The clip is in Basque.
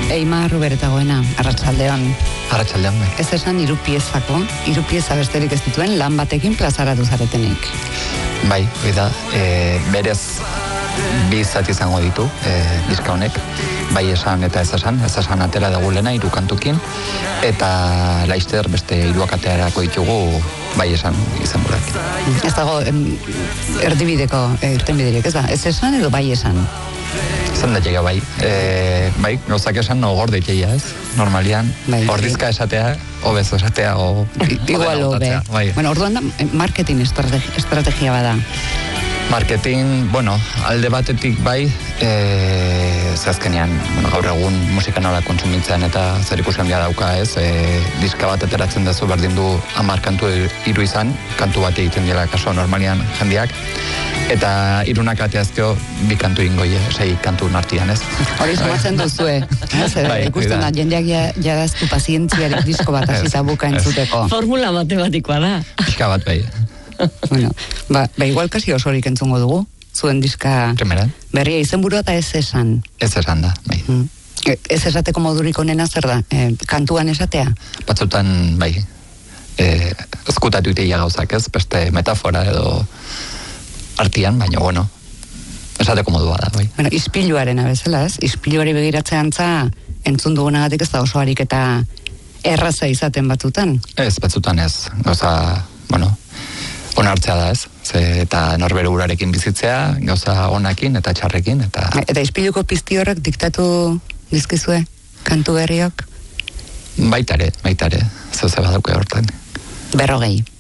Eimar Ruberetagoena, arratsaldean. Arratsaldean, bai. Ez esan hiru pieza besterik ez dituen lan batekin plazaratu zaretenik. Bai, da, berez bi zati izango ditu, diska honek, bai esan eta ez esan atera dagulena hiru kantukin, eta laizter beste hiruak aterako ditugu bai esan izan burak. Ez dago erdibideko irtenbiderik, ez da? Ez esan edo bai esan? Zan da llega bai. Bai, gauzak esan no gorde itxeia, ez? Normalian, bai, ordizka esatea, obezo esatea, o... Igual obe. Bai. Bueno, orduan da, marketing estrategia bada. Marketing, bueno, alde batetik bai, zehazkenean, gaur egun musika nola kontsumitzen eta zer ikusten bia dauka, ez? Diska bat ateratzen dezu berdin du 10 kantu hiru izan, kantu bat egiten dela kaso normalian jendeak, eta irunak ateazkeo bi kantu ingoi, 6 kantu nartian, ez? Hori sumatzen duzue, ez? Ikusten da, jendeak jadaztu pazientziarik disko bat azita buka entzuteko. Formula matematikoa da. Diska bat bai. Bueno, ba igual kasi osorik entzungo dugu, zuen diska berria izenburua eta ez esan. Ez esan da, bai. Ez esateko modurik onena zer da, kantuan esatea? Batzutan, bai, ezkutatu iteia gauzak, ez? Beste metafora edo artian, baina, bueno, esateko modua da, bai. Bueno, ispiluaren abezela, ez? Ispiluari begiratzean entzun dugunagatik ez da oso harik eta erraza izaten batzutan? Ez, batzutan ez. Gauza, bueno, onartzea da, ez? Eta norbere urarekin bizitzea, gauza onakin eta txarrekin, eta... Eta ispiluko pizti horrek diktatu dizkizue, kantu berriok? Baitare, zeu badauke hortan. 40.